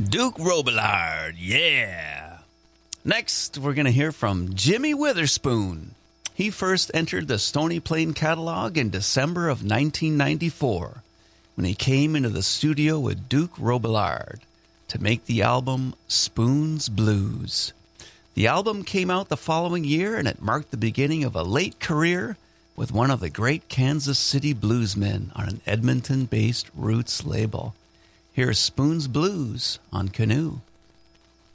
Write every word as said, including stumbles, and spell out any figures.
Duke Robillard, yeah. Next, we're going to hear from Jimmy Witherspoon. He first entered the Stony Plain catalog in December of nineteen ninety-four when he came into the studio with Duke Robillard to make the album Spoon's Blues. The album came out the following year, and it marked the beginning of a late career with one of the great Kansas City bluesmen on an Edmonton-based roots label. Here's Spoon's Blues on Canoe.